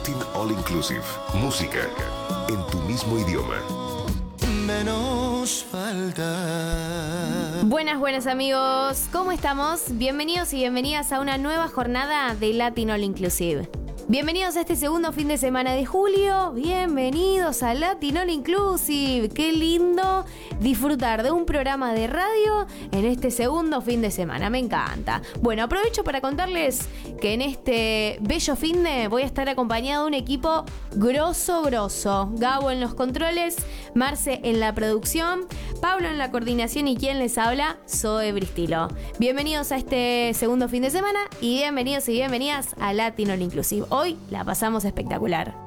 Latin All Inclusive. Música en tu mismo idioma. Menos falta. Buenas amigos, ¿cómo estamos? Bienvenidos y bienvenidas a una nueva jornada de Latin All Inclusive. Bienvenidos a este segundo fin de semana de julio, bienvenidos a Latin All Inclusive. Qué lindo disfrutar de un programa de radio en este segundo fin de semana, me encanta. Bueno, aprovecho para contarles que en este bello fin de voy a estar acompañado de un equipo grosso. Gabo en los controles, Marce en la producción, Pablo en la coordinación y quien les habla, Zoe Bristilo. Bienvenidos a este segundo fin de semana y bienvenidos y bienvenidas a Latin All Inclusive. Hoy la pasamos espectacular.